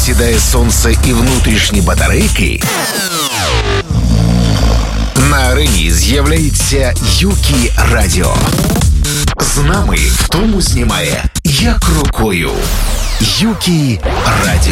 сідає сонце і внутрішні батарейки, на арені з'являється Юкі Радіо. З нами в тому знімає як рукою. Юкі Радіо.